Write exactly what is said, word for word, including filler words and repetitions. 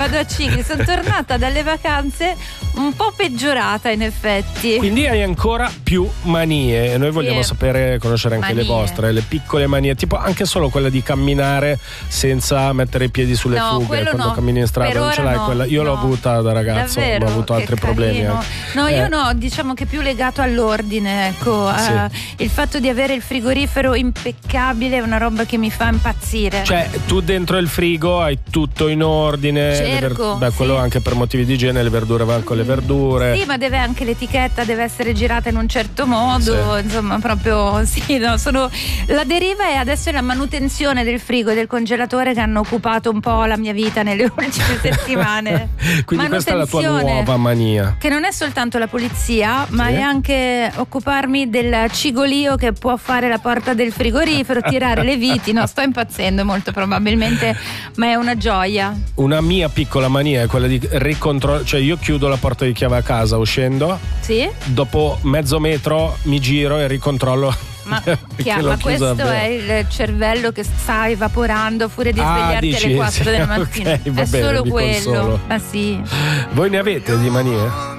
vado a cicli. Sono tornata dalle vacanze un po' peggiorata in effetti. Quindi hai ancora più manie e noi vogliamo Sì. sapere, conoscere anche Manie. le vostre, le piccole manie, tipo anche solo quella di camminare senza mettere i piedi sulle No, fughe quello quando no. cammini in strada. Per Non ce ora l'hai no, quella? Io no. l'ho avuta da ragazzo, Davvero? ma ho avuto Che altri problemi. carino. anche. No, Eh, io no, diciamo che più legato all'ordine, ecco. Sì. Eh, il fatto di avere il frigorifero impeccabile è una roba che mi fa impazzire. Cioè, tu dentro il frigo hai tutto in ordine. le ver- Cerco, Beh, quello sì. anche per motivi di igiene, le verdure vanno con le verdure. Sì, ma deve anche l'etichetta deve essere girata in un certo modo, Sì. insomma, proprio sì, no, sono la deriva è adesso la manutenzione del frigo e del congelatore che hanno occupato un po' la mia vita nelle ultime settimane. Quindi questa è la tua Manutenzione, nuova mania. che non è soltanto la pulizia, ma Sì. è anche occuparmi del cigolio che può fare la porta del frigorifero, tirare le viti. No, sto impazzendo molto probabilmente, ma è una gioia. Una mia piccola mania è quella di ricontrollare, cioè io chiudo la porta di chiave a casa uscendo, Sì? dopo mezzo metro mi giro e ricontrollo. Ma, che chiaro, l'ho ma chiusa questo bene. è il cervello che sta evaporando fuori di Ah, svegliarti dici, alle quattro sì, della mattina. ok, va è bene, solo mi quello. consolo. Ma sì. Voi ne avete di manie?